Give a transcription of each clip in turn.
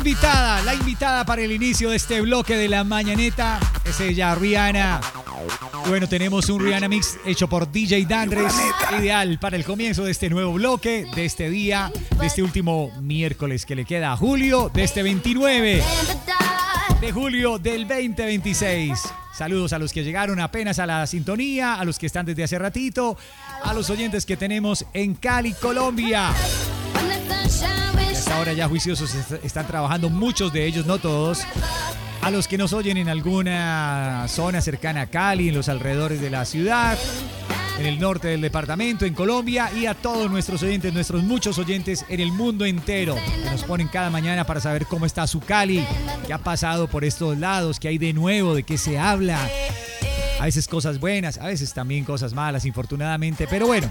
la invitada para el inicio de este bloque de la mañaneta es ella, Rihanna. Bueno, tenemos un Rihanna Mix hecho por DJ Dandres, ideal para el comienzo de este nuevo bloque, de este día, de este último miércoles que le queda a julio, de este 29 de julio del 2026. Saludos a los que llegaron apenas a la sintonía, a los que están desde hace ratito, a los oyentes que tenemos en Cali, Colombia. Hasta ahora ya juiciosos están trabajando, muchos de ellos, no todos. A los que nos oyen en alguna zona cercana a Cali, en los alrededores de la ciudad, en el norte del departamento, en Colombia, y a todos nuestros oyentes, nuestros muchos oyentes en el mundo entero, que nos ponen cada mañana para saber cómo está su Cali, qué ha pasado por estos lados, qué hay de nuevo, de qué se habla. A veces cosas buenas, a veces también cosas malas, infortunadamente, pero bueno.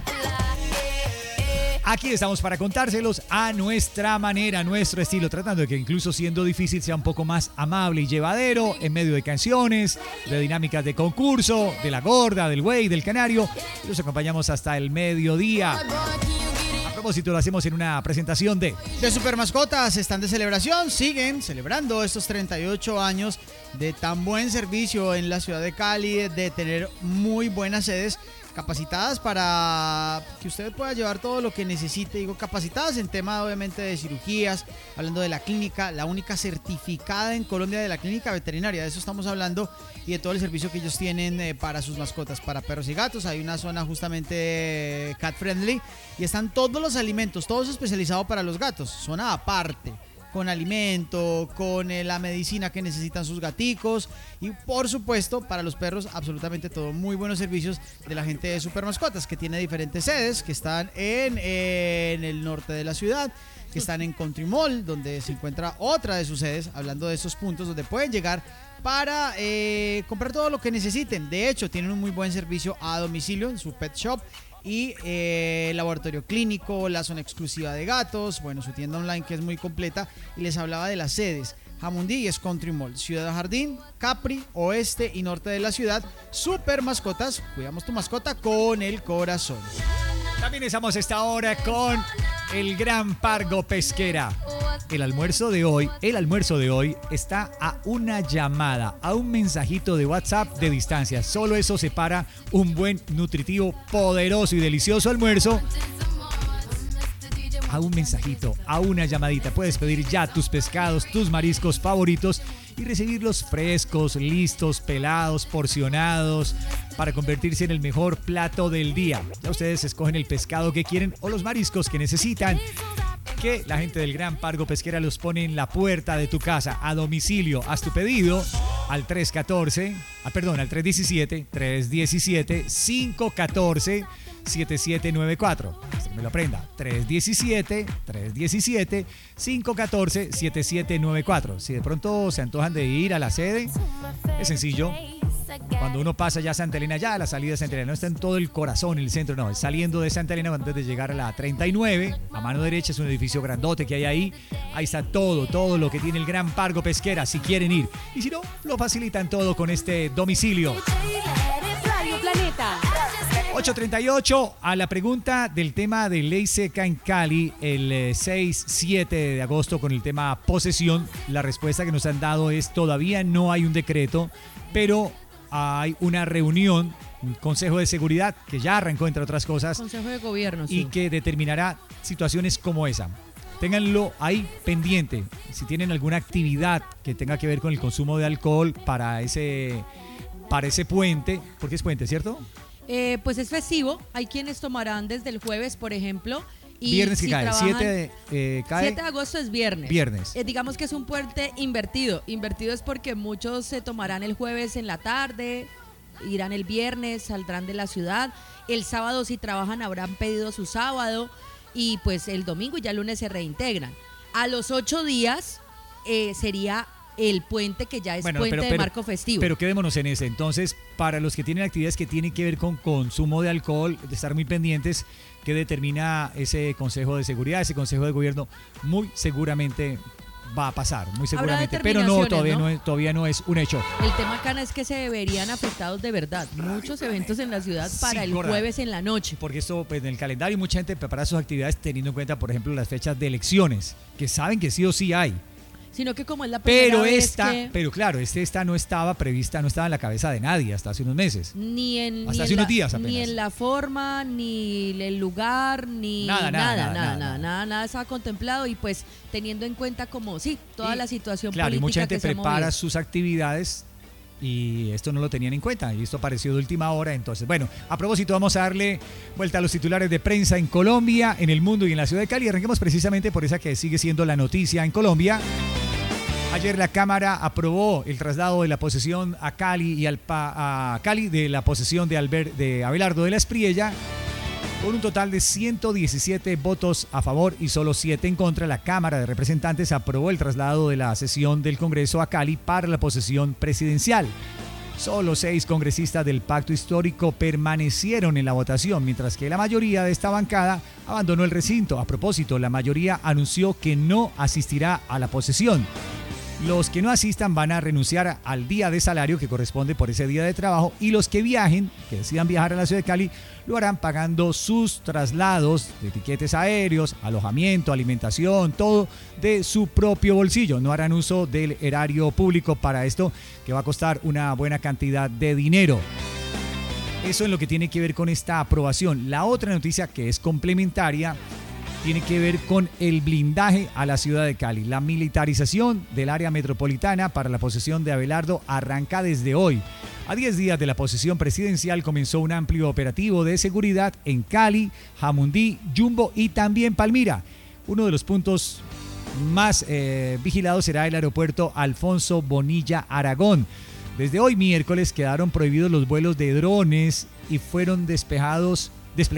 Aquí estamos para contárselos a nuestra manera, a nuestro estilo, tratando de que incluso siendo difícil sea un poco más amable y llevadero en medio de canciones, de dinámicas de concurso, de la gorda, del güey, del canario. Los acompañamos hasta el mediodía. A propósito, lo hacemos en una presentación de Super Mascotas. Están de celebración, siguen celebrando estos 38 años de tan buen servicio en la ciudad de Cali, de tener muy buenas sedes capacitadas para que usted pueda llevar todo lo que necesite. Digo, capacitadas en tema obviamente de cirugías, hablando de la clínica, la única certificada en Colombia de la clínica veterinaria, de eso estamos hablando, y de todo el servicio que ellos tienen para sus mascotas, para perros y gatos. Hay una zona justamente cat friendly y están todos los alimentos, todos especializados para los gatos, zona aparte, con alimento, con la medicina que necesitan sus gaticos, y por supuesto para los perros absolutamente todo. Muy buenos servicios de la gente de Super Mascotas, que tiene diferentes sedes, que están en el norte de la ciudad, que están en Country Mall, donde se encuentra otra de sus sedes, hablando de esos puntos donde pueden llegar para comprar todo lo que necesiten. De hecho, tienen un muy buen servicio a domicilio en su pet shop y laboratorio clínico, la zona exclusiva de gatos, bueno, su tienda online que es muy completa. Y les hablaba de las sedes: Jamundí es Country Mall, Ciudad Jardín, Capri, oeste y norte de la ciudad. Super Mascotas, cuidamos tu mascota con el corazón. También estamos a esta hora con el Gran Pargo Pesquera. El almuerzo de hoy está a una llamada, a un mensajito de WhatsApp de distancia. Solo eso separa un buen, nutritivo, poderoso y delicioso almuerzo. A un mensajito, a una llamadita. Puedes pedir ya tus pescados, tus mariscos favoritos y recibirlos frescos, listos, pelados, porcionados, para convertirse en el mejor plato del día. Ya ustedes escogen el pescado que quieren o los mariscos que necesitan, que la gente del Gran Pargo Pesquera los pone en la puerta de tu casa, a domicilio. Haz tu pedido al 314-514-7794. Me lo aprenda, 317-514-7794. Si de pronto se antojan de ir a la sede, es sencillo. Cuando uno pasa ya a Santa Elena, ya a la salida de Santa Elena, no está en todo el corazón, el centro, no, es saliendo de Santa Elena antes de llegar a la 39, a mano derecha es un edificio grandote que hay ahí. Ahí está todo lo que tiene el Gran Pargo Pesquera, si quieren ir. Y si no, lo facilitan todo con este domicilio. 8:38, a la pregunta del tema de ley seca en Cali, el 6-7 de agosto, con el tema posesión, la respuesta que nos han dado es: todavía no hay un decreto, pero hay una reunión, un consejo de seguridad que ya arrancó, entre otras cosas. Consejo de gobierno, sí. Y que determinará situaciones como esa. Ténganlo ahí pendiente. Si tienen alguna actividad que tenga que ver con el consumo de alcohol para ese puente, porque es puente, ¿cierto? Pues es festivo. Hay quienes tomarán desde el jueves, por ejemplo. Y viernes que cae, 7 de agosto es viernes. Viernes. Digamos que es un puente invertido. Invertido es porque muchos se tomarán el jueves en la tarde, irán el viernes, saldrán de la ciudad. El sábado, si trabajan, habrán pedido su sábado. Y pues el domingo y ya el lunes se reintegran. A los 8 días sería el puente, que ya es puente de marco festivo. Pero quedémonos en ese. Entonces, para los que tienen actividades que tienen que ver con consumo de alcohol, de estar muy pendientes, que determina ese Consejo de Seguridad, ese Consejo de Gobierno, muy seguramente va a pasar, muy seguramente, pero todavía no es un hecho. El tema acá es que se verían afectados de verdad muchos eventos en la ciudad para el jueves en la noche. Porque esto, pues, en el calendario mucha gente prepara sus actividades teniendo en cuenta, por ejemplo, las fechas de elecciones, que saben que sí o sí hay. Sino que como es la primera vez que pero claro, esta no estaba prevista, no estaba en la cabeza de nadie hasta hace unos meses. Hasta hace unos días apenas. Ni en la forma, ni el lugar, ni nada estaba contemplado, y pues teniendo en cuenta como toda la situación claro, política. Y mucha gente que se prepara movió. sus actividades y esto no lo tenían en cuenta y esto apareció de última hora. Entonces, bueno, a propósito, vamos a darle vuelta a los titulares de prensa en Colombia, en el mundo y en la ciudad de Cali. Arranquemos precisamente por esa que sigue siendo la noticia en Colombia. Ayer la Cámara aprobó el traslado de la posesión a Cali y a Cali de la posesión de Abelardo de la Espriella. Con un total de 117 votos a favor y solo 7 en contra, la Cámara de Representantes aprobó el traslado de la sesión del Congreso a Cali para la posesión presidencial. Solo 6 congresistas del Pacto Histórico permanecieron en la votación, mientras que la mayoría de esta bancada abandonó el recinto. A propósito, la mayoría anunció que no asistirá a la posesión. Los que no asistan van a renunciar al día de salario que corresponde por ese día de trabajo, y los que viajen, que decidan viajar a la ciudad de Cali, lo harán pagando sus traslados de tiquetes aéreos, alojamiento, alimentación, todo de su propio bolsillo. No harán uso del erario público para esto, que va a costar una buena cantidad de dinero. Eso es lo que tiene que ver con esta aprobación. La otra noticia, que es complementaria, tiene que ver con el blindaje a la ciudad de Cali. La militarización del área metropolitana para la posesión de Abelardo arranca desde hoy. A 10 días de la posesión presidencial comenzó un amplio operativo de seguridad en Cali, Jamundí, Yumbo y también Palmira. Uno de los puntos más vigilados será el aeropuerto Alfonso Bonilla Aragón. Desde hoy miércoles quedaron prohibidos los vuelos de drones y fueron desplegados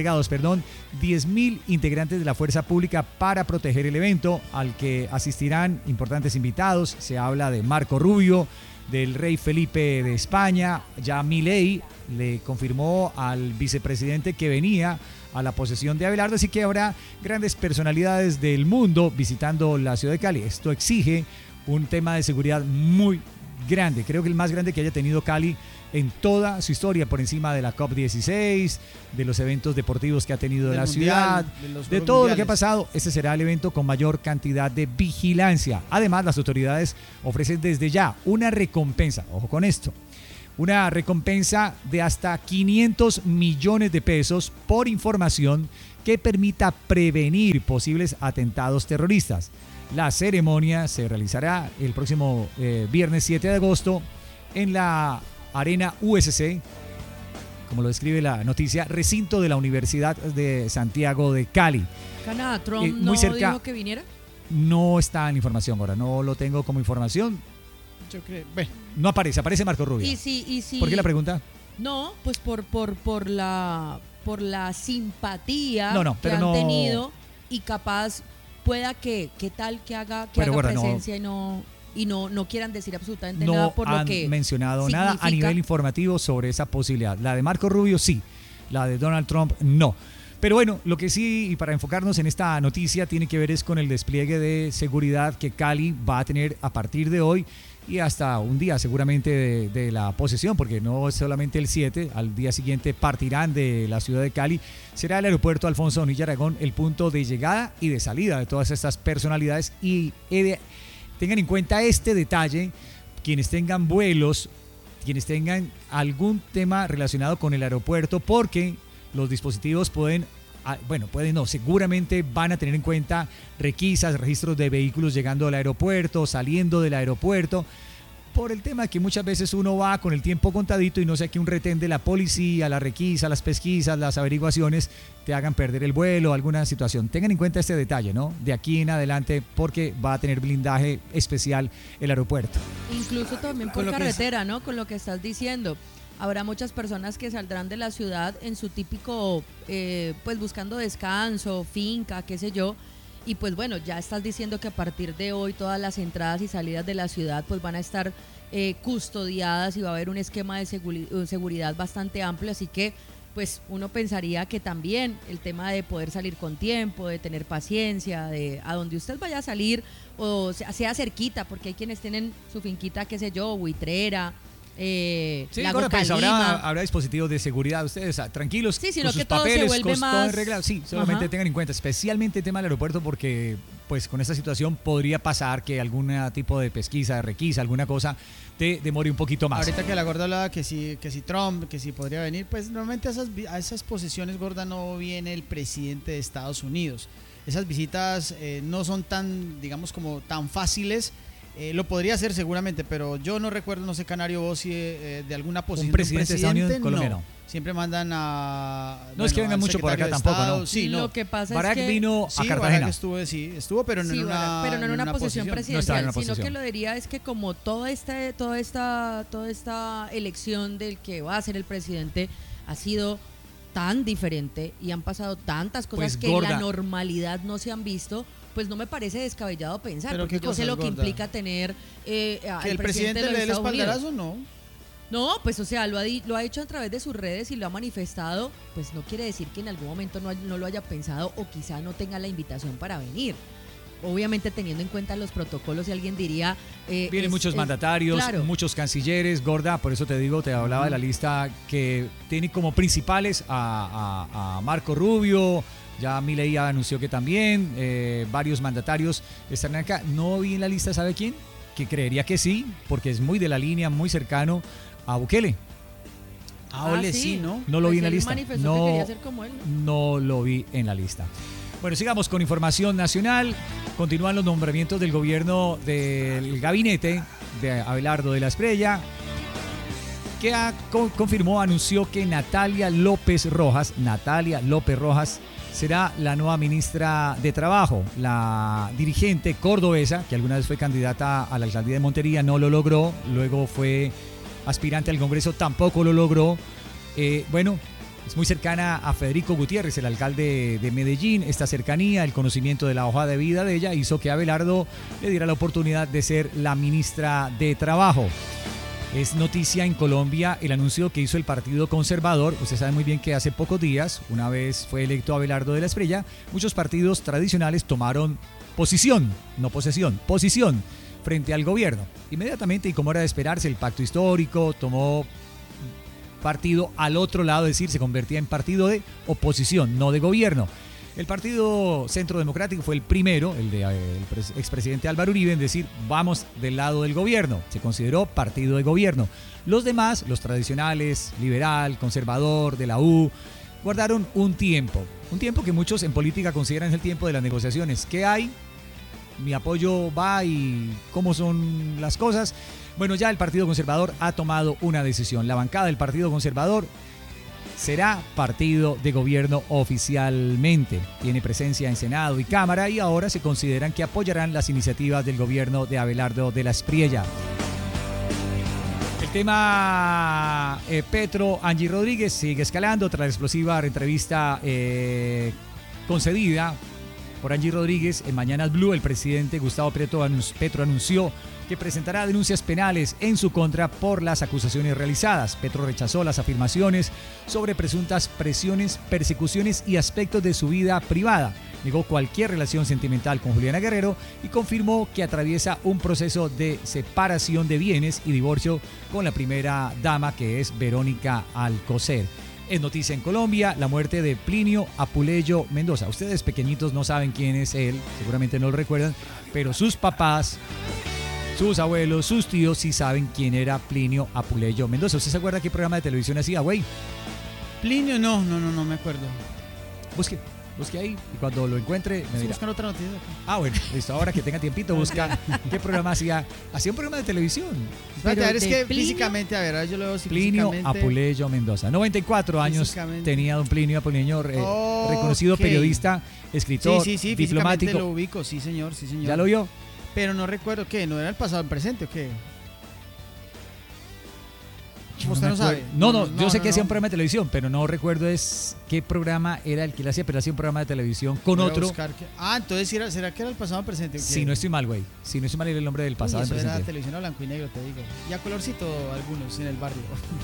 10.000 integrantes de la fuerza pública para proteger el evento, al que asistirán importantes invitados. Se habla de Marco Rubio, del rey Felipe de España. Ya Milei le confirmó al vicepresidente que venía a la posesión de Abelardo, así que habrá grandes personalidades del mundo visitando la ciudad de Cali. Esto exige un tema de seguridad muy grande, creo que el más grande que haya tenido Cali en toda su historia, por encima de la COP16, de los eventos deportivos que ha tenido la ciudad, de todo lo que ha pasado. Este será el evento con mayor cantidad de vigilancia. Además, las autoridades ofrecen desde ya una recompensa, ojo con esto, una recompensa de hasta 500 millones de pesos por información que permita prevenir posibles atentados terroristas. La ceremonia se realizará el próximo viernes 7 de agosto en la Arena USC, como lo describe la noticia, recinto de la Universidad de Santiago de Cali. Canadá, Trump muy cerca, dijo que viniera. No está en información ahora, no lo tengo como información. Yo creo, no aparece Marco Rubio. Y sí. ¿Por qué la pregunta? No, pues por la simpatía que pero han tenido, y capaz pueda que tal que haga presencia y no quieran decir absolutamente nada por lo que no han mencionado significa. nada a nivel informativo sobre esa posibilidad. La de Marco Rubio sí, la de Donald Trump no. Pero bueno, lo que sí, y para enfocarnos en esta noticia, tiene que ver es con el despliegue de seguridad que Cali va a tener a partir de hoy y hasta un día seguramente de la posesión, porque no es solamente el 7, al día siguiente partirán de la ciudad de Cali. Será el aeropuerto Alfonso Bonilla Aragón el punto de llegada y de salida de todas estas personalidades, y tengan en cuenta este detalle, quienes tengan vuelos, quienes tengan algún tema relacionado con el aeropuerto, porque los dispositivos seguramente van a tener en cuenta requisas, registros de vehículos llegando al aeropuerto, saliendo del aeropuerto, por el tema que muchas veces uno va con el tiempo contadito y no sea que un retén de la policía, la requisa, las pesquisas, las averiguaciones te hagan perder el vuelo, alguna situación. Tengan en cuenta este detalle, ¿no? De aquí en adelante, porque va a tener blindaje especial el aeropuerto. Incluso también por carretera, ¿no? Con lo que estás diciendo. Habrá muchas personas que saldrán de la ciudad en su típico, pues buscando descanso, finca, qué sé yo. Y pues bueno, ya estás diciendo que a partir de hoy todas las entradas y salidas de la ciudad pues van a estar custodiadas y va a haber un esquema de seguridad bastante amplio. Así que pues uno pensaría que también el tema de poder salir con tiempo, de tener paciencia, de a donde usted vaya a salir o sea cerquita, porque hay quienes tienen su finquita, qué sé yo, Buitrera, Lago Calima. Habrá dispositivos de seguridad, ustedes tranquilos, sí, con sus que todo papeles, se vuelve con más... todo en regla. Sí, solamente tengan en cuenta, especialmente el tema del aeropuerto, porque pues con esta situación podría pasar que algún tipo de pesquisa, de requisa, alguna cosa te demore un poquito más. Ahorita que la gorda hablaba que si Trump, que si podría venir, pues normalmente a esas posiciones, gorda, no viene el presidente de Estados Unidos. Esas visitas no son tan, digamos, como tan fáciles. Lo podría hacer seguramente, pero yo no recuerdo, no sé, Canario, vos si de alguna posición. Un presidente de Estados Unidos, Colombia no. Siempre mandan a... No es que vengan mucho por acá tampoco, ¿no? Sí, no. Lo que pasa Barack es que... vino a Cartagena. Barack estuvo, pero no, sí, en una posición No estaba presidencial, en una sino posición. que lo diría es que como toda esta elección del que va a ser el presidente ha sido tan diferente y han pasado tantas cosas Pues, que gorda, en la normalidad no se han visto, pues no me parece descabellado pensar, ¿Pero porque qué yo sé cosas, lo que gorda? implica tener que al el presidente de le los dé el Estados Unidos. espaldarazo, no. No, pues o sea, lo ha hecho a través de sus redes y lo ha manifestado, pues no quiere decir que en algún momento no lo haya pensado o quizá no tenga la invitación para venir. Obviamente teniendo en cuenta los protocolos, y alguien diría... Vienen muchos mandatarios, claro. muchos cancilleres, gorda, por eso te digo, te hablaba de la lista que tiene como principales a Marco Rubio, ya Milei anunció que también, varios mandatarios están acá. No vi en la lista, ¿sabe quién? Que creería que sí, porque es muy de la línea, muy cercano a Bukele. Ole, sí, ¿no? No lo vi en la Él lista. manifestó que quería ser como él. No lo vi en la lista. Bueno, sigamos con información nacional. Continúan los nombramientos del gobierno del gabinete de Abelardo de la Espriella, que anunció que Natalia López Rojas será la nueva ministra de Trabajo. La dirigente cordobesa, que alguna vez fue candidata a la alcaldía de Montería, no lo logró. Luego fue aspirante al Congreso, tampoco lo logró. Bueno, es muy cercana a Federico Gutiérrez, el alcalde de Medellín. Esta cercanía, el conocimiento de la hoja de vida de ella, hizo que Abelardo le diera la oportunidad de ser la ministra de Trabajo. Es noticia en Colombia el anuncio que hizo el Partido Conservador. Usted sabe muy bien que hace pocos días, una vez fue electo Abelardo de la Espriella, muchos partidos tradicionales tomaron posición, no posesión, posición frente al gobierno. Inmediatamente, y como era de esperarse, el pacto histórico tomó partido al otro lado, es decir, se convertía en partido de oposición, no de gobierno. El Partido Centro Democrático fue el primero, el de expresidente Álvaro Uribe, en decir vamos del lado del gobierno. Se consideró partido de gobierno. Los demás, los tradicionales, liberal, conservador, de la U, guardaron un tiempo que muchos en política consideran es el tiempo de las negociaciones. ¿Qué hay? Mi apoyo va y cómo son las cosas. Bueno, ya el Partido Conservador ha tomado una decisión. La bancada del Partido Conservador será partido de gobierno oficialmente. Tiene presencia en Senado y Cámara y ahora se consideran que apoyarán las iniciativas del gobierno de Abelardo de la Espriella. El tema Petro-Angie Rodríguez sigue escalando tras la explosiva entrevista concedida por Angie Rodríguez en Mañanas Blue. El presidente Gustavo Petro anunció que presentará denuncias penales en su contra por las acusaciones realizadas. Petro rechazó las afirmaciones sobre presuntas presiones, persecuciones y aspectos de su vida privada. Negó cualquier relación sentimental con Juliana Guerrero y confirmó que atraviesa un proceso de separación de bienes y divorcio con la primera dama, que es Verónica Alcocer. Es noticia en Colombia la muerte de Plinio Apuleyo Mendoza. Ustedes pequeñitos no saben quién es él, seguramente no lo recuerdan, pero sus papás, sus abuelos, sus tíos sí saben quién era Plinio Apuleyo Mendoza. ¿Usted se acuerda qué programa de televisión hacía, güey? Plinio, no me acuerdo. Busque ahí y cuando lo encuentre me dirá. Buscan otra noticia. Bueno, listo, ahora que tenga tiempito busca qué programa hacía. Hacía un programa de televisión. Espérate, a ver, es de que Plinio, físicamente, a ver, yo lo veo si Plinio físicamente... Apuleyo Mendoza. 94 años tenía don Plinio Apuleyo, reconocido periodista, escritor, sí, diplomático. físicamente lo ubico, sí señor. ¿Ya lo vio? Pero no recuerdo qué, ¿no era el pasado, el presente o qué? ¿Usted no sabe? No, yo sé que hacía un programa de televisión, pero no recuerdo qué programa era el que él hacía, pero hacía un programa de televisión con otro. Entonces ¿será que era el pasado o presente? Si no estoy mal, güey. Si no estoy mal, era el nombre del pasado eso presente. Era televisión a blanco y negro, te digo. Y a colorcito algunos en el barrio.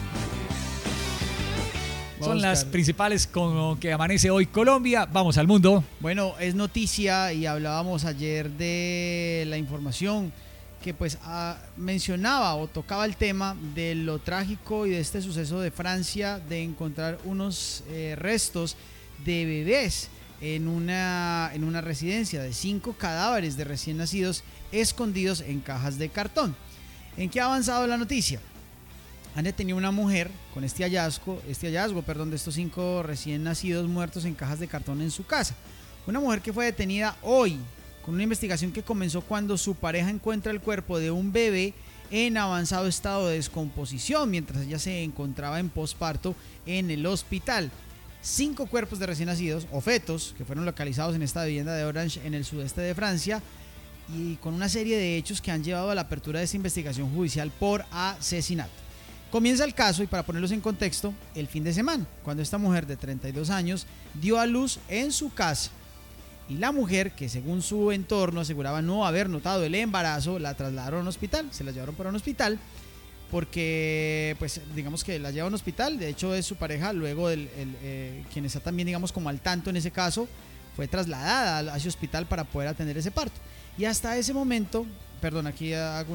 Son las principales con que amanece hoy Colombia. Vamos al mundo. Bueno, es noticia y hablábamos ayer de la información que pues mencionaba o tocaba el tema de lo trágico y de este suceso de Francia de encontrar unos restos de bebés en una residencia de 5 cadáveres de recién nacidos escondidos en cajas de cartón. ¿En qué ha avanzado la noticia? Han detenido una mujer con este hallazgo, de estos 5 recién nacidos muertos en cajas de cartón en su casa. Una mujer que fue detenida hoy con una investigación que comenzó cuando su pareja encuentra el cuerpo de un bebé en avanzado estado de descomposición mientras ella se encontraba en posparto en el hospital. 5 cuerpos de recién nacidos o fetos que fueron localizados en esta vivienda de Orange en el sudeste de Francia, y con una serie de hechos que han llevado a la apertura de esta investigación judicial por asesinato. Comienza el caso, y para ponerlos en contexto, el fin de semana, cuando esta mujer de 32 años dio a luz en su casa. Y la mujer, que según su entorno aseguraba no haber notado el embarazo, la trasladaron a un hospital, se la llevaron para un hospital, porque pues digamos que la lleva a un hospital. De hecho es su pareja, luego quien está también digamos como al tanto en ese caso, fue trasladada a ese hospital para poder atender ese parto. Y hasta ese momento, perdón, aquí hago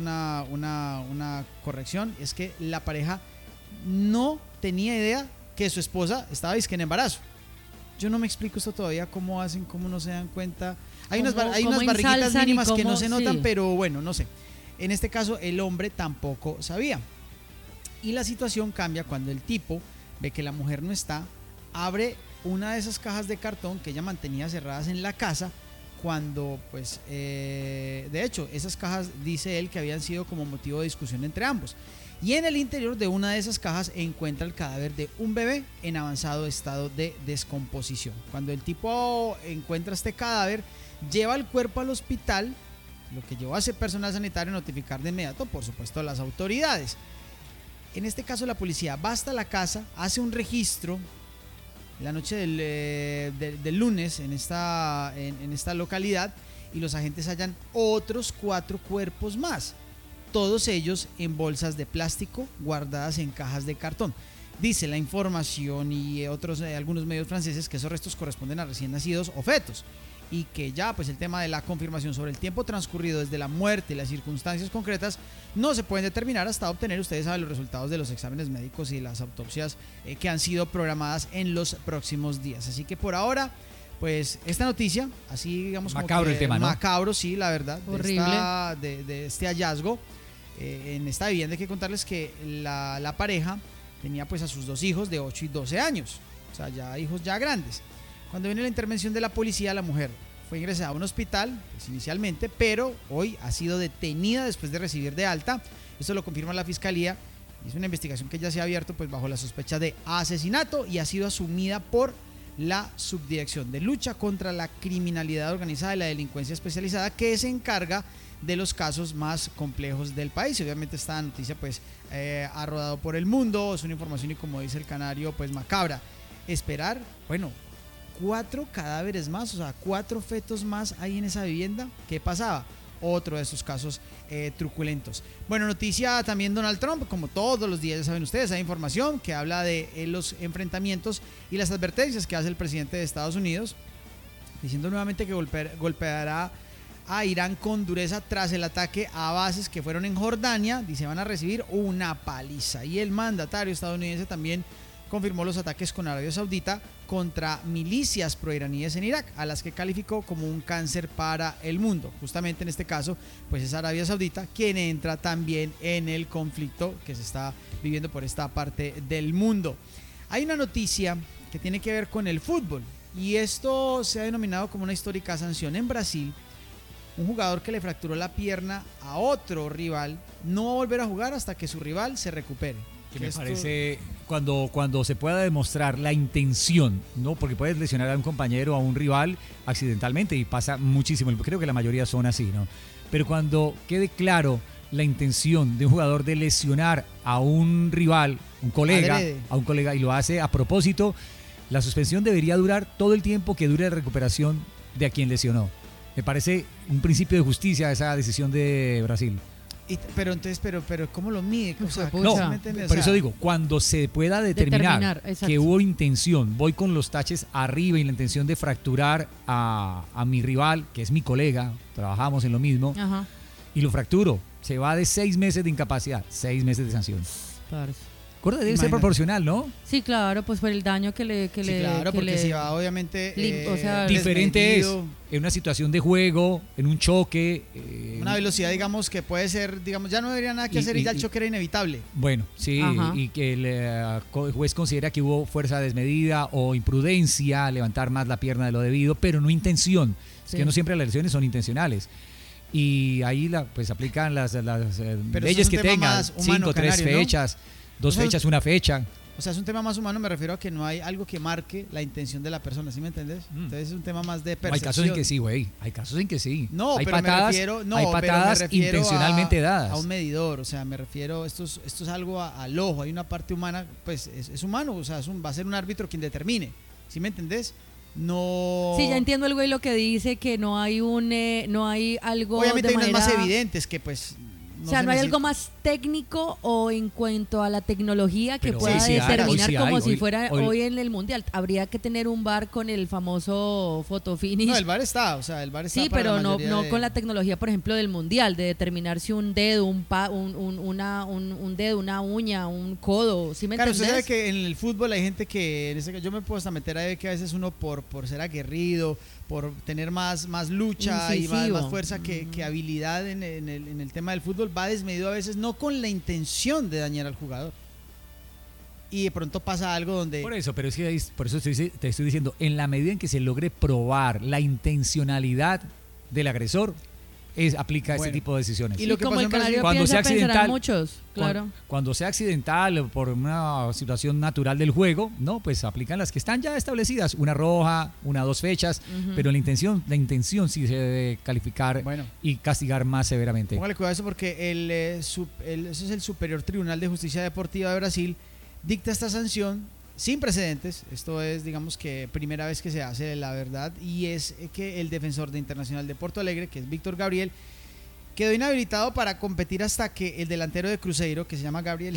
una corrección, es que la pareja no tenía idea que su esposa estaba disque en embarazo. Yo no me explico esto todavía, cómo hacen, cómo no se dan cuenta. Hay unas barriguitas mínimas que no se notan, sí. Pero bueno, no sé. En este caso el hombre tampoco sabía. Y la situación cambia cuando el tipo ve que la mujer no está, abre una de esas cajas de cartón que ella mantenía cerradas en la casa, cuando pues de hecho esas cajas dice él que habían sido como motivo de discusión entre ambos. Y en el interior de una de esas cajas encuentra el cadáver de un bebé en avanzado estado de descomposición. Cuando el tipo encuentra este cadáver, lleva el cuerpo al hospital, lo que llevó a ese personal sanitario a notificar de inmediato, por supuesto, a las autoridades. En este caso la policía va hasta la casa, hace un registro la noche del lunes en esta localidad, y los agentes hallan otros 4 cuerpos más, todos ellos en bolsas de plástico guardadas en cajas de cartón. Dice la información y algunos medios franceses que esos restos corresponden a recién nacidos o fetos, y que ya pues el tema de la confirmación sobre el tiempo transcurrido desde la muerte y las circunstancias concretas no se pueden determinar hasta obtener, ustedes saben, los resultados de los exámenes médicos y las autopsias que han sido programadas en los próximos días. Así que por ahora, pues esta noticia, así digamos macabro como el tema, ¿no? Macabro, sí, la verdad, horrible, de este hallazgo en esta vivienda. Hay que contarles que la pareja tenía pues a sus 2 hijos de 8 y 12 años, o sea, ya hijos ya grandes. Cuando viene la intervención de la policía, la mujer fue ingresada a un hospital pues, inicialmente, pero hoy ha sido detenida después de recibir de alta. Esto lo confirma la fiscalía. Es una investigación que ya se ha abierto pues, bajo la sospecha de asesinato, y ha sido asumida por la Subdirección de Lucha contra la Criminalidad Organizada y la Delincuencia Especializada, que se encarga de los casos más complejos del país. Y obviamente esta noticia pues ha rodado por el mundo, es una información, y como dice el canario, pues macabra. Esperar, bueno, 4 cadáveres más, o sea, 4 fetos más ahí en esa vivienda. ¿Qué pasaba? Otro de esos casos truculentos. Bueno, noticia también Donald Trump, como todos los días, ya saben ustedes, hay información que habla de los enfrentamientos y las advertencias que hace el presidente de Estados Unidos, diciendo nuevamente que golpeará a Irán con dureza tras el ataque a bases que fueron en Jordania. Dice, van a recibir una paliza. Y el mandatario estadounidense también confirmó los ataques con Arabia Saudita contra milicias proiraníes en Irak, a las que calificó como un cáncer para el mundo. Justamente en este caso, pues es Arabia Saudita quien entra también en el conflicto que se está viviendo por esta parte del mundo. Hay una noticia que tiene que ver con el fútbol, y esto se ha denominado como una histórica sanción. En Brasil, un jugador que le fracturó la pierna a otro rival no va a volver a jugar hasta que su rival se recupere. Que me parece cuando se pueda demostrar la intención, ¿no? Porque puedes lesionar a un compañero o a un rival accidentalmente, y pasa muchísimo. Creo que la mayoría son así, ¿no? Pero cuando quede claro la intención de un jugador de lesionar a un rival, a un colega, y lo hace a propósito, la suspensión debería durar todo el tiempo que dure la recuperación de a quien lesionó. Me parece un principio de justicia esa decisión de Brasil. Pero entonces, pero ¿cómo lo mide? O sea, no, por eso digo, cuando se pueda determinar que hubo intención, voy con los taches arriba y la intención de fracturar a mi rival, que es mi colega, trabajamos en lo mismo, y lo fracturo, se va de 6 meses de incapacidad, 6 meses de sanción. Gorda, debe ser Imagínate. proporcional, ¿no? Sí, claro, pues por el daño que le... Sí, claro, porque si va obviamente o sea, Diferente es desmedido, en una situación de juego, en un choque. una velocidad, digamos, que puede ser, digamos, ya no debería nada que hacer y ya el choque era inevitable. Bueno, sí, Ajá. y que el juez considera que hubo fuerza desmedida o imprudencia, levantar más la pierna de lo debido, pero no intención. Es Sí. que no siempre las lesiones son intencionales. Y ahí pues aplican las Pero eso leyes es un que tema tengan, más humano, 5, 3 Canario, ¿no? fechas, 2 O sea, fechas, una fecha. O sea, es un tema más humano, me refiero a que no hay algo que marque la intención de la persona, ¿sí me entendés? Entonces es un tema más de Hay percepción. casos en que sí, güey. Hay casos en que sí. No, hay pero patadas, me refiero, no, hay pero me patadas refiero intencionalmente dadas. a un medidor, o sea, me refiero, esto es algo al ojo, hay una parte humana, pues es humano, o sea, va a ser un árbitro quien determine, ¿sí me entendés? No... Sí, ya entiendo el güey lo que dice, que no hay no hay algo Obviamente de hay unas más manera- evidentes que pues... O sea, se no hay algo necesita. más técnico o en cuanto a la tecnología que Pero pueda sí hay, determinar hoy sí como hay, si hoy- fuera hoy- hoy en el Mundial. Habría que tener un VAR con el famoso fotofinish. No, el VAR está, o sea, el VAR está Sí, para la pero no, mayoría no de- con la tecnología, por ejemplo, del Mundial, de determinar si un dedo, un dedo, una uña, un codo, ¿sí me Claro, usted entendés? sabe que en el fútbol hay gente que, en ese caso, yo me puedo hasta meter ahí que a veces uno por ser aguerrido, por tener más lucha y Incisivo. más fuerza que habilidad en el tema del fútbol, va desmedido a veces no con la intención de dañar al jugador. Y de pronto pasa algo donde... Por eso, pero es que por eso te estoy diciendo, en la medida en que se logre probar la intencionalidad del agresor, aplica Bueno, este tipo de decisiones. y lo que como pasó el en Brasil- canario Cuando piensa, sea pensarán accidental, muchos, claro. Cuando sea accidental o por una situación natural del juego, no, pues aplican las que están ya establecidas, una roja, 2 fechas, Ujú. pero la intención sí se debe calificar Bueno. y castigar más severamente. Póngale cuidado a eso porque eso es el Superior Tribunal de Justicia Deportiva de Brasil, dicta esta sanción sin precedentes. Esto es, digamos que primera vez que se hace, la verdad, y es que el defensor de Internacional de Porto Alegre, que es Víctor Gabriel, quedó inhabilitado para competir hasta que el delantero de Cruzeiro, que se llama Gabriel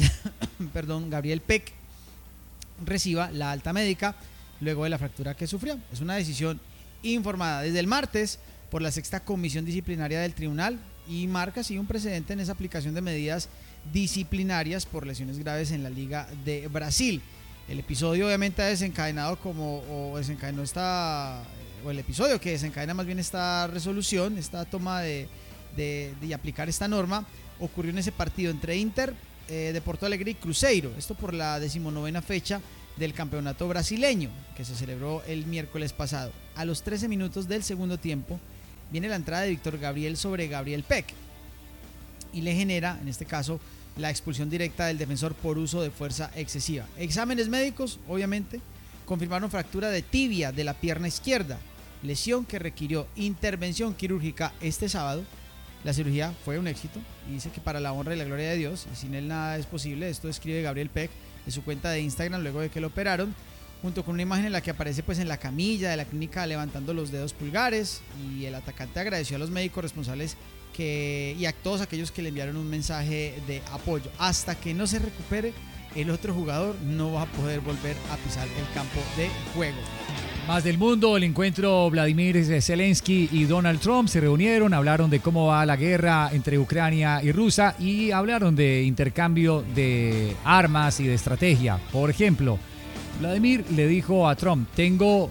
Peck, reciba la alta médica luego de la fractura que sufrió. Es una decisión informada desde el martes por la 6ª Comisión Disciplinaria del Tribunal y marca así un precedente en esa aplicación de medidas disciplinarias por lesiones graves en la Liga de Brasil. El episodio obviamente ha desencadenado el episodio que desencadena más bien esta resolución, esta toma de aplicar esta norma, ocurrió en ese partido entre Inter de Porto Alegre y Cruzeiro, esto por la 19ª fecha del campeonato brasileño que se celebró el miércoles pasado. A los 13 minutos del segundo tiempo viene la entrada de Víctor Gabriel sobre Gabriel Peck y le genera, en este caso, la expulsión directa del defensor por uso de fuerza excesiva. Exámenes médicos, obviamente, confirmaron fractura de tibia de la pierna izquierda, lesión que requirió intervención quirúrgica este sábado. La cirugía fue un éxito y dice que para la honra y la gloria de Dios, y sin él nada es posible. Esto describe Gabriel Peck en su cuenta de Instagram luego de que lo operaron, junto con una imagen en la que aparece pues en la camilla de la clínica levantando los dedos pulgares, y el atacante agradeció a los médicos responsables y a todos aquellos que le enviaron un mensaje de apoyo. Hasta que no se recupere, el otro jugador no va a poder volver a pisar el campo de juego. Más del mundo, el encuentro Vladimir Zelensky y Donald Trump se reunieron, hablaron de cómo va la guerra entre Ucrania y Rusia y hablaron de intercambio de armas y de estrategia. Por ejemplo, Vladimir le dijo a Trump, tengo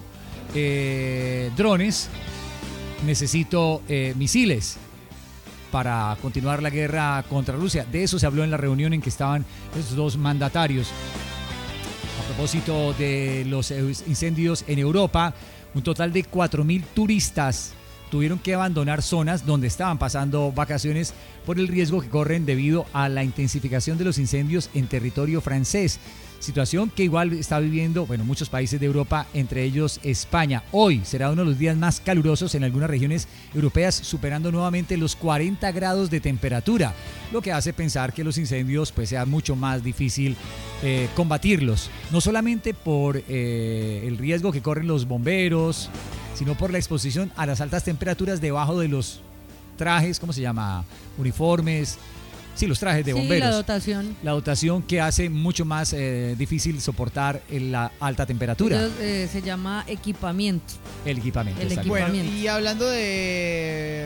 drones, necesito misiles para continuar la guerra contra Rusia. De eso se habló en la reunión en que estaban esos dos mandatarios. A propósito de los incendios en Europa, un total de 4.000 turistas tuvieron que abandonar zonas donde estaban pasando vacaciones por el riesgo que corren debido a la intensificación de los incendios en territorio francés. Situación que igual está viviendo, muchos países de Europa, entre ellos España. Hoy será uno de los días más calurosos en algunas regiones europeas, superando nuevamente los 40 grados de temperatura, lo que hace pensar que los incendios sea mucho más difícil combatirlos. No solamente por el riesgo que corren los bomberos, sino por la exposición a las altas temperaturas debajo de los trajes, ¿cómo se llama? Uniformes. Sí, los trajes de bomberos. La dotación. La dotación que hace mucho más difícil soportar la alta temperatura. Se llama equipamiento. El equipamiento. El exacto. Bueno, equipamiento. y hablando de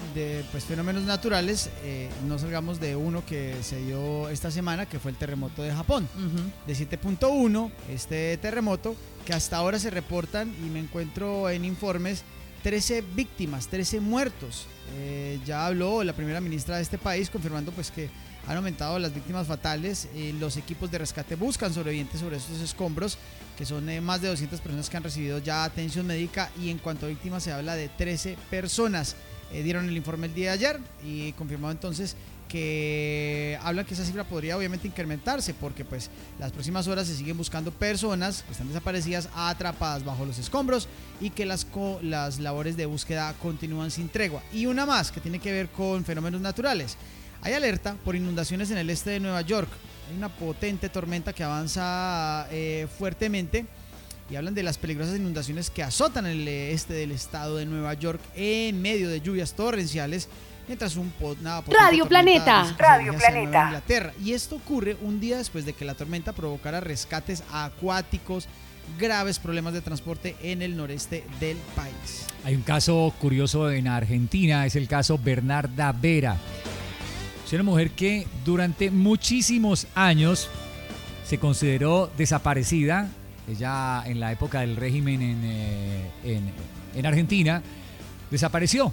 de pues, fenómenos naturales, no salgamos de uno que se dio esta semana, que fue el terremoto de Japón, de 7.1, este terremoto, que hasta ahora se reportan, y me encuentro en informes, 13 víctimas, 13 muertos. Ya habló la primera ministra de este país confirmando pues que han aumentado las víctimas fatales. Los equipos de rescate buscan sobrevivientes sobre estos escombros, que son más de 200 personas que han recibido ya atención médica, y en cuanto a víctimas se habla de 13 personas. Dieron el informe el día de ayer y confirmado entonces que hablan que esa cifra podría obviamente incrementarse, porque pues las próximas horas se siguen buscando personas que están desaparecidas, atrapadas bajo los escombros, y que las labores de búsqueda continúan sin tregua. Y una más que tiene que ver con fenómenos naturales. Hay alerta por inundaciones en el este de Nueva York. Hay una potente tormenta que avanza fuertemente, y hablan de las peligrosas inundaciones que azotan el este del estado de Nueva York en medio de lluvias torrenciales, mientras una Radio Planeta. en Inglaterra. Y esto ocurre un día después de que la tormenta provocara rescates acuáticos, graves problemas de transporte en el noreste del país. Hay un caso curioso en Argentina, es el caso Bernarda Vera. Es una mujer que durante muchísimos años se consideró desaparecida. Ella, en la época del régimen en Argentina, desapareció.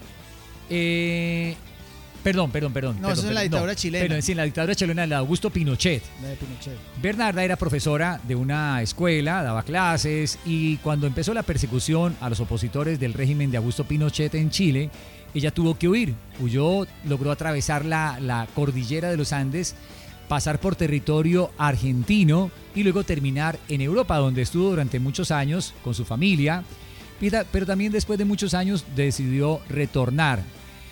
Perdón. No, eso es en la dictadura chilena. Pero sí, en la dictadura chilena, la de Augusto Pinochet. La de Pinochet. Bernarda era profesora de una escuela, daba clases, y cuando empezó la persecución a los opositores del régimen de Augusto Pinochet en Chile, ella tuvo que huir. Huyó, logró atravesar la cordillera de los Andes, pasar por territorio argentino y luego terminar en Europa, donde estuvo durante muchos años con su familia, pero también después de muchos años decidió retornar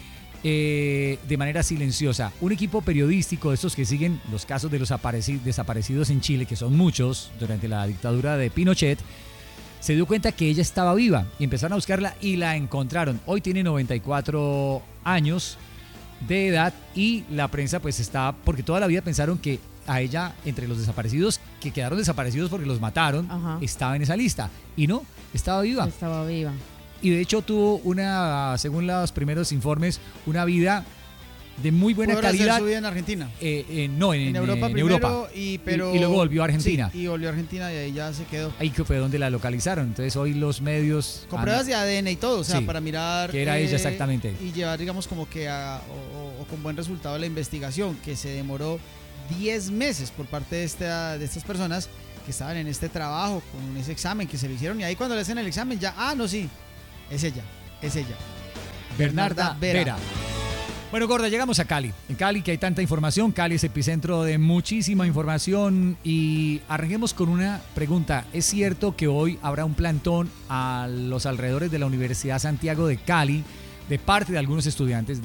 de manera silenciosa. Un equipo periodístico de estos que siguen los casos de los desaparecidos en Chile, que son muchos durante la dictadura de Pinochet, se dio cuenta que ella estaba viva y empezaron a buscarla y la encontraron. Hoy tiene 94 años de edad, y la prensa pues está, porque toda la vida pensaron que a ella, entre los desaparecidos que quedaron desaparecidos porque los mataron, estaba en esa lista, y no, estaba viva. Estaba viva. Y de hecho tuvo según los primeros informes, una vida de muy buena calidad. Hacer su vida en Argentina. No, en Europa primero, Europa. Y luego volvió a Argentina. Sí, y volvió a Argentina, y ahí ya se quedó. Ahí que fue donde la localizaron. Entonces hoy los medios... Con pruebas de ADN y todo, o sea, sí, para mirar... que era ella exactamente. Y llevar, digamos, como que o con buen resultado la investigación, que se demoró 10 meses por parte de estas personas que estaban en este trabajo, con ese examen que se le hicieron. Y ahí cuando le hacen el examen ya, no, sí, es ella. Bernarda Vera. Bueno, Gorda, llegamos a Cali. En Cali, que hay tanta información, Cali es epicentro de muchísima información, y arranquemos con una pregunta. ¿Es cierto que hoy habrá un plantón a los alrededores de la Universidad Santiago de Cali de parte de algunos estudiantes,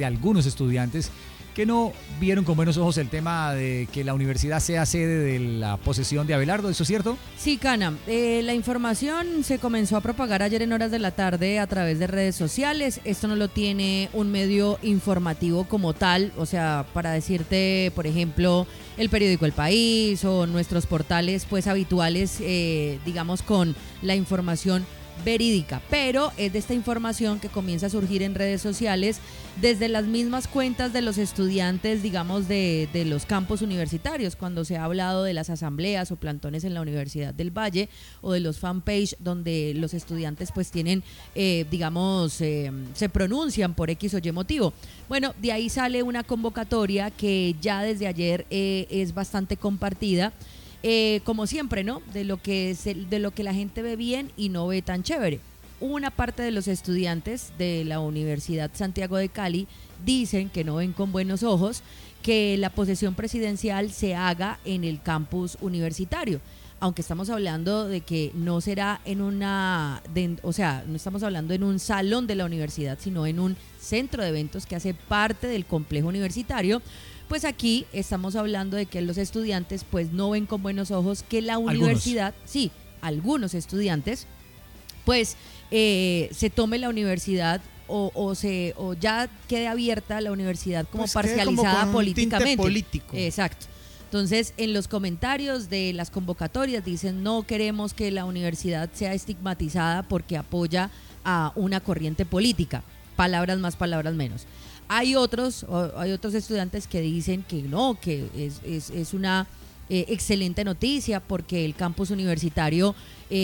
que no vieron con buenos ojos el tema de que la universidad sea sede de la posesión de Abelardo? ¿Eso es cierto? Sí, Cana. La información se comenzó a propagar ayer en horas de la tarde a través de redes sociales. Esto no lo tiene un medio informativo como tal, o sea, para decirte, por ejemplo, el periódico El País o nuestros portales pues habituales, digamos, con la información verídica, pero es de esta información que comienza a surgir en redes sociales desde las mismas cuentas de los estudiantes, digamos, de los campus universitarios, cuando se ha hablado de las asambleas o plantones en la Universidad del Valle, o de los fanpage donde los estudiantes pues tienen, digamos, se pronuncian por X o Y motivo. Bueno, de ahí sale una convocatoria que ya desde ayer es bastante compartida. Como siempre, ¿no? De lo que la gente ve bien y no ve tan chévere. Una parte de los estudiantes de la Universidad Santiago de Cali dicen que no ven con buenos ojos que la posesión presidencial se haga en el campus universitario, aunque estamos hablando de que no será no estamos hablando en un salón de la universidad, sino en un centro de eventos que hace parte del complejo universitario. Pues aquí estamos hablando de que los estudiantes pues no ven con buenos ojos que la universidad, algunos estudiantes, pues se tome la universidad o ya quede abierta la universidad como pues parcializada como políticamente. Político. Exacto. Entonces, en los comentarios de las convocatorias dicen: no queremos que la universidad sea estigmatizada porque apoya a una corriente política. palabras más, palabras menos. Hay otros estudiantes que dicen que no, que es una excelente noticia porque el campus universitario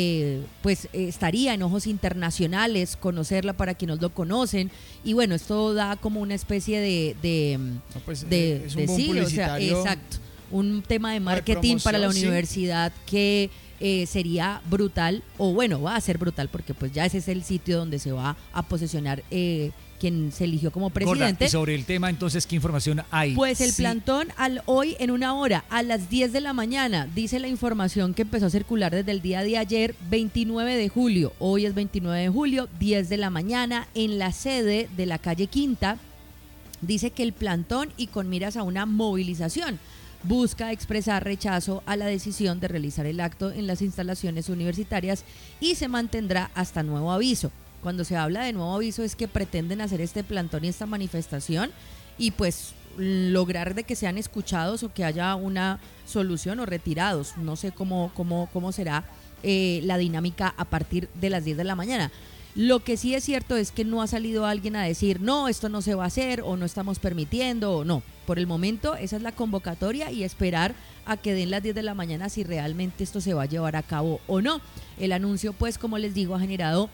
pues estaría en ojos internacionales, conocerla para quienes lo conocen, y bueno, esto da como una especie de es un boom publicitario, exacto, un tema de marketing promoción, para la sí. universidad que sería brutal, o bueno, va a ser brutal porque pues ya ese es el sitio donde se va a posesionar quien se eligió como presidente. Gorda, y sobre el tema, entonces, ¿qué información hay? Pues el Sí. plantón hoy en una hora, a las 10 de la mañana, dice la información que empezó a circular desde el día de ayer, 29 de julio. Hoy es 29 de julio, 10 de la mañana, en la sede de la calle Quinta. Dice que el plantón, y con miras a una movilización, busca expresar rechazo a la decisión de realizar el acto en las instalaciones universitarias y se mantendrá hasta nuevo aviso. Cuando se habla de nuevo aviso es que pretenden hacer este plantón y esta manifestación y pues lograr de que sean escuchados o que haya una solución o retirados. No sé cómo será la dinámica a partir de las 10 de la mañana. Lo que sí es cierto es que no ha salido alguien a decir no, esto no se va a hacer o no estamos permitiendo o no. Por el momento esa es la convocatoria y esperar a que den las 10 de la mañana si realmente esto se va a llevar a cabo o no. El anuncio, pues, como les digo, ha generado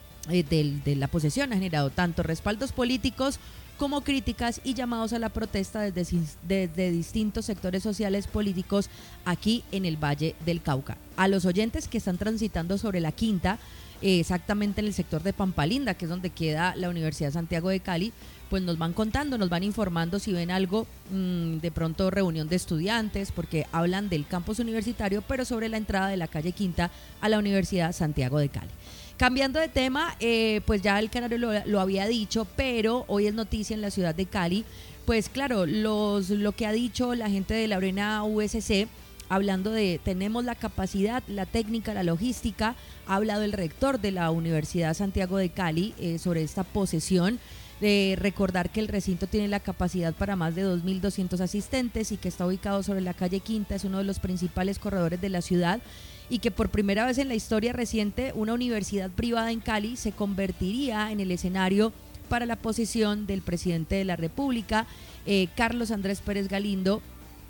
de la posesión, ha generado tanto respaldos políticos como críticas y llamados a la protesta desde distintos sectores sociales políticos aquí en el Valle del Cauca. A los oyentes que están transitando sobre la Quinta, exactamente en el sector de Pampalinda, que es donde queda la Universidad de Santiago de Cali, pues nos van contando, nos van informando si ven algo, de pronto reunión de estudiantes, porque hablan del campus universitario, pero sobre la entrada de la calle Quinta a la Universidad Santiago de Cali. Cambiando de tema, pues ya el Canario lo había dicho, pero hoy es noticia en la ciudad de Cali. Pues claro, lo que ha dicho la gente de la Brena USC, hablando de tenemos la capacidad, la técnica, la logística, ha hablado el rector de la Universidad Santiago de Cali sobre esta posesión. De recordar que el recinto tiene la capacidad para más de 2.200 asistentes y que está ubicado sobre la calle Quinta, es uno de los principales corredores de la ciudad, y que por primera vez en la historia reciente una universidad privada en Cali se convertiría en el escenario para la posesión del presidente de la República, Carlos Andrés Pérez Galindo,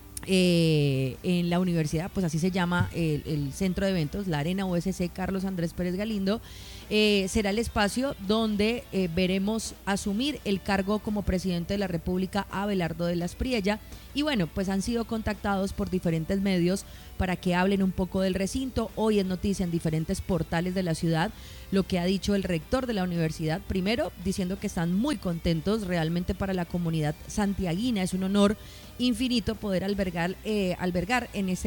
en la universidad, pues así se llama el centro de eventos, la Arena USC Carlos Andrés Pérez Galindo. Será el espacio donde veremos asumir el cargo como presidente de la República a Abelardo de las Priella, y bueno, pues han sido contactados por diferentes medios para que hablen un poco del recinto. Hoy es noticia en diferentes portales de la ciudad lo que ha dicho el rector de la universidad, primero diciendo que están muy contentos, realmente para la comunidad santiaguina es un honor infinito poder albergar en este